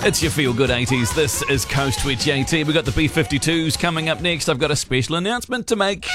It's your Feel Good 80s. This is Coast with JT. We've got the B-52s coming up next. I've got a special announcement to make.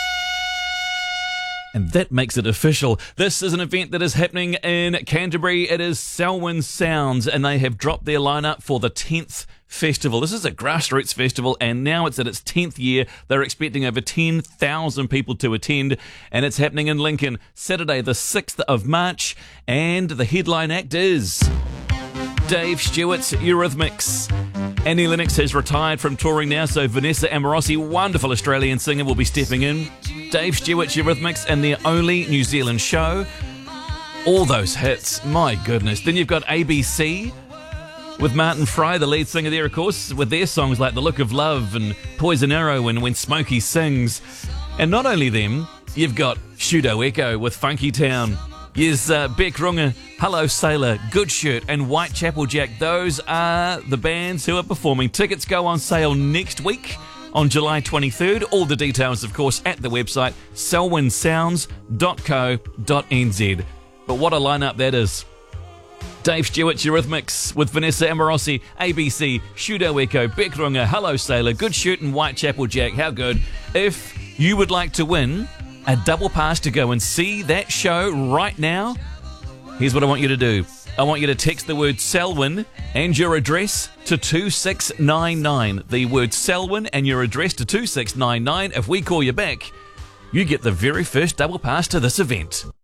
And that makes it official. This is an event that is happening in Canterbury. It is Selwyn Sounds, and they have dropped their lineup for the 10th festival. This is a grassroots festival, and now it's at its 10th year. They're expecting over 10,000 people to attend, and it's happening in Lincoln, Saturday the 6th of March, and the headline act is Dave Stewart's Eurythmics. Annie Lennox has retired from touring now, so Vanessa Amorosi, wonderful Australian singer, will be stepping in. Dave Stewart's Eurythmics and their only New Zealand show. All those hits, my goodness. Then you've got ABC with Martin Fry, the lead singer there, of course, with their songs like The Look of Love and Poison Arrow and When Smokey Sings. And not only them, you've got Shudo Echo with Funky Town. Yes, Beck Runga, Hello Sailor, Good Shirt and Whitechapel Jack. Those are the bands who are performing. Tickets go on sale next week on July 23rd. All the details, of course, at the website selwynsounds.co.nz. But what a lineup that is. Dave Stewart's Eurythmics with Vanessa Amorosi, ABC, Shudo Echo, Beck Runga, Hello Sailor, Good Shirt and Whitechapel Jack. How good. If you would like to win a double pass to go and see that show right now, here's what I want you to do. I want you to text the word Selwyn and your address to 2699. The word Selwyn and your address to 2699. If we call you back, you get the very first double pass to this event.